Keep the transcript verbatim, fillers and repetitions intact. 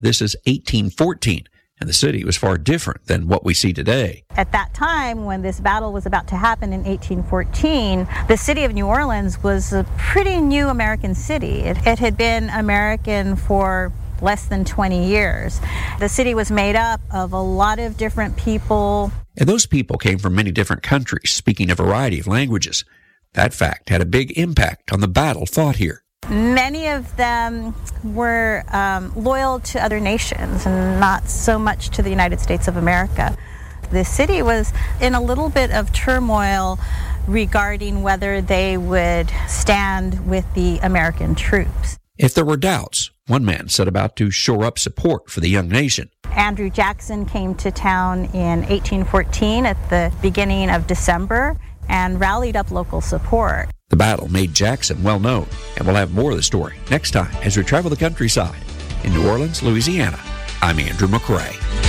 This is eighteen fourteen, and the city was far different than what we see today. At that time, when this battle was about to happen in eighteen fourteen, the city of New Orleans was a pretty new American city. It, it had been American for less than twenty years. The city was made up of a lot of different people. And those people came from many different countries, speaking a variety of languages. That fact had a big impact on the battle fought here. Many of them were um, loyal to other nations and not so much to the United States of America. The city was in a little bit of turmoil regarding whether they would stand with the American troops. If there were doubts, one man set about to shore up support for the young nation. Andrew Jackson came to town in eighteen fourteen at the beginning of December and rallied up local support. The battle made Jackson well known, and we'll have more of the story next time as we travel the countryside. In New Orleans, Louisiana, I'm Andrew McCrae.